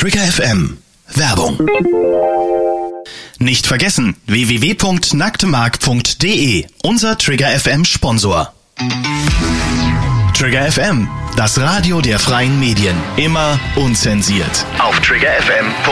Trigger FM. Werbung. Nicht vergessen, www.nacktemark.de, unser Trigger FM Sponsor. Trigger FM, das Radio der freien Medien. Immer unzensiert. Auf triggerfm.de.